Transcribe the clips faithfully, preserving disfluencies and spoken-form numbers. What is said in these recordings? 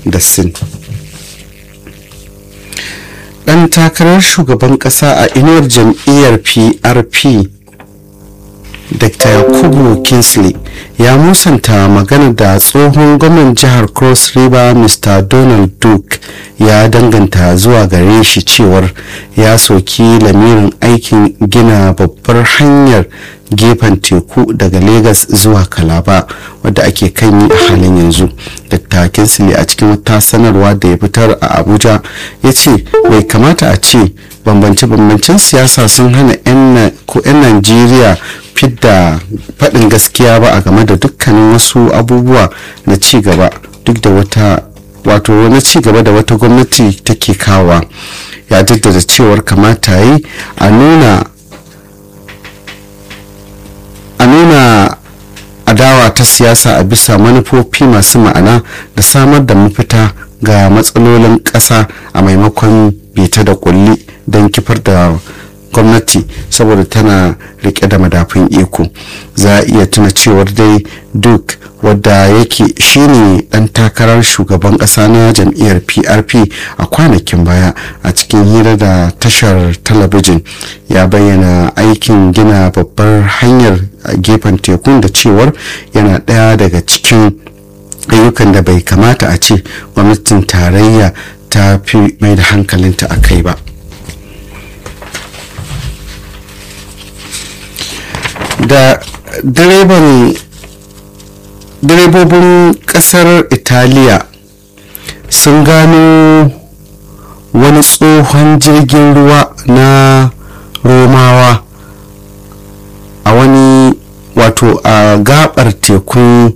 da Sin. Ɗan takarar shugaban ƙasa a inuwar jam'iyyar P R P Doctor Yakubu Kingsley ya musanta magana da tsohon gwamnan jihar Cross River Mister Donald Duke ya danganta zuwa gare shi cewar ya soki lamirin aikin gina babbar hanyar gefen teku daga Lagos zuwa Calabar wadda ake kan yi a halin yanzu. Doctor Kingsley a cikin wata sanarwa da ya fitar a Abuja ya ce bai kamata a ce bambance-bambancen siyasa sun hana 'yan Najeriya fidda faɗin gaskiya ba a game da dukkanin wasu abubuwa na cigaba duk da wata wato na cigaba da wata gwamnati take kawa. Ya jaddada cewar kamata yi a nuna a nuna adawa ta siyasa a bisa manufofi masu ma'ana da samar da mafita ga matsalolin ƙasa a maimakon bita da kulli don kifar da gwamnati saboda tana rike da madafun iko. Za a iya tuna cewar dai Duke wadda yake shine dan takarar shugaban kasa na jam'iyyar P R P a kwanakin baya a cikin hira da tashar talabijin ya bayyana aikin gina babbar hanyar a gefen tekun da cewar yana daya daga cikin ayyukan da bai kamata a ce gwamnatin tarayya ta fi mai da hankalinta a kai ba. Da direban direbobin kasar Italiya sun gano wani tsohon jirgin ruwa na Romawa a wani wato a gabar tekun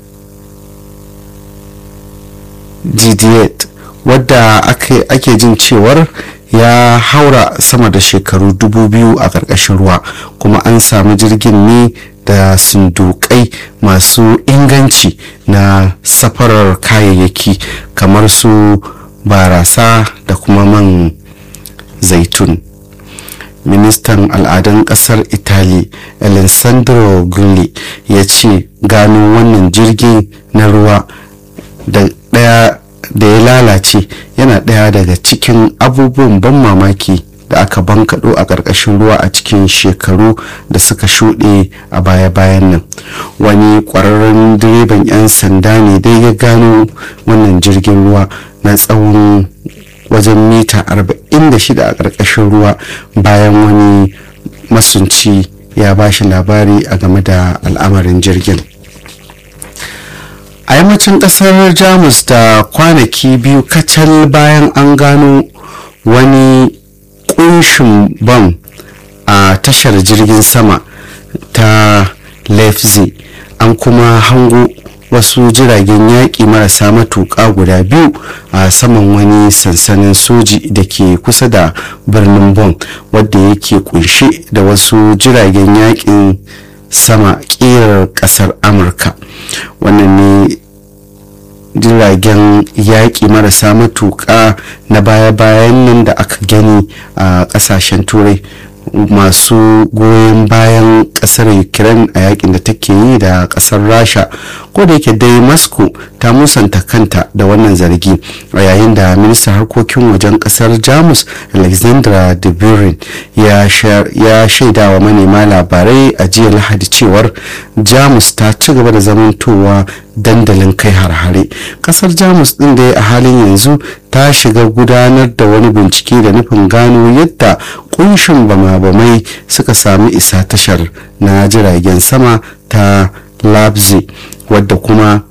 Gidiet wadda ake, ake jin cewar ya haura sama da shekaru dubu biyu a ƙarƙashin ruwa, kuma an samu jirgin ne da sundukai masu inganci na safarar kayayyaki kamar su barasa da kuma man zaitun. Ministan al'adun ƙasar Italy Alessandro Gulli ya ce gano wannan jirgin na ruwa da ɗaya da ya lalace yana ɗaya daga cikin abubuwan ban mamaki da aka bankaɗo a ƙarƙashin ruwa a cikin shekaru da suka shuɗe a baya-bayan nan. Wani ƙwararren direban 'yan sanda ne dai ya gano wannan jirgin ruwa na tsawon wajen mita arba'in da shida a ƙarƙashin ruwa bayan wani masunci ya ba shi labari a game da al'amarin jirgin. A yammacin kasar Jamus da kwanaki biyu kacal bayan an gano wani kunshin bam a tashar jirgin sama ta Leipzig, an kuma hango wasu jiragen yaƙi marasa matuƙa guda biyu a saman wani sansanin soji da ke kusa da birnin Bonn wadda yake kunshe da wasu jiragen yaƙin sama ƙirar ƙasar Amurka. Wannan ne jiragen yaƙi marasa matuƙa na baya-bayan nan da aka gani a ƙasashen turai masu goyon bayan ƙasar Ukraine a yaƙin da take yi da ƙasar Rasha, ko da yake dai Moscow ta musanta kanta da wannan zargi a yayin da ministan harkokin wajen ƙasar Jamus Alexandra de Buren ya shaida wa manema labarai a jiya Lahadi cewar Jamus ta ci gaba da zamantowa dandalin kai har-hare. Kasar Jamus din da a halin yanzu ta shiga gudanar da wani bincike da nufin gano yadda kunshin bama-bamai suka sami isa tashar na jiragen sama ta Leipzig, wadda kuma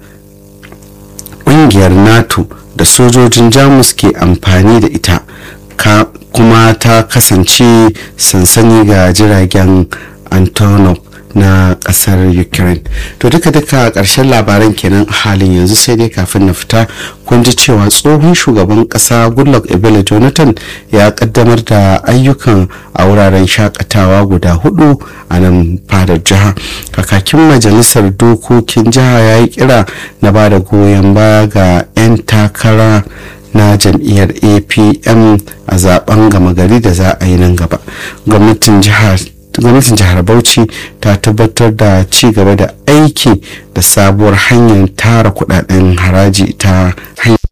kungiyar NATO da sojojin Jamus ke amfani da ita, kuma ta kasance sansani ga jiragen Antonov na kasar Ukraine. To duka duka a ƙarshen labaran kenan a halin yanzu, sai dai kafin na fita kun ji cewa tsohon shugaban ƙasa Goodluck Ebele Jonathan ya kaddamar da ayyukan a wuraren shakatawa guda hudu a nan fadar jiha. Kakakin majalisar dokokin jiha ya yi kira na ba da goyon baya ga 'yan takara na jam'iyyar A P M a zaben gama gari da za a yi nan gaba. Gwamnatin jihar gwamnatin jihar Bauchi ta tabbatar da ci gaba da aiki da sabuwar hanyar tara kudaden haraji ta hanyar